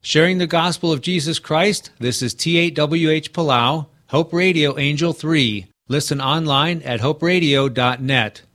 Sharing the gospel of Jesus Christ, this is T8WH Palau, Hope Radio Angel 3. Listen online at hoperadio.net.